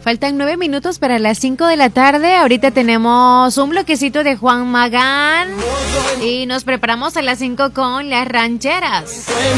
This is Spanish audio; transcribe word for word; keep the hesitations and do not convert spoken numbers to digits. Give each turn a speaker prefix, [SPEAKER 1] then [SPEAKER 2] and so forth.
[SPEAKER 1] Faltan nueve minutos para las cinco de la tarde. Ahorita tenemos un bloquecito de Juan Magán y nos preparamos a las cinco con las rancheras.